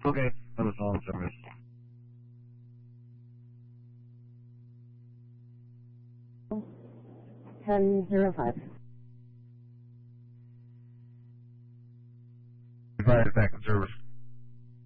Okay, that was all service. 10:05. Advise back in service.